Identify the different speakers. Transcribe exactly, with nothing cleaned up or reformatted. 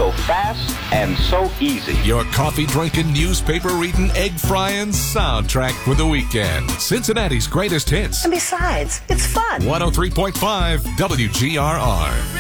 Speaker 1: so fast and so easy.
Speaker 2: Your coffee-drinking, newspaper-reading, egg-frying soundtrack for the weekend. Cincinnati's greatest hits.
Speaker 3: And besides, it's fun.
Speaker 2: one oh three point five W G R R.